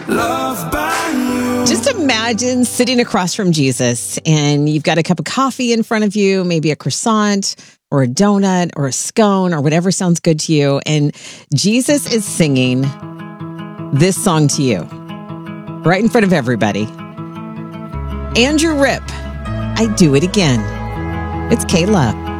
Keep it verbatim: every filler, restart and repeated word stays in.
Loved by you. Just imagine sitting across from Jesus and you've got a cup of coffee in front of you, maybe a croissant or a donut or a scone or whatever sounds good to you. And Jesus is singing this song to you right in front of everybody. Andrew Ripp, I Do It Again. It's Kayla.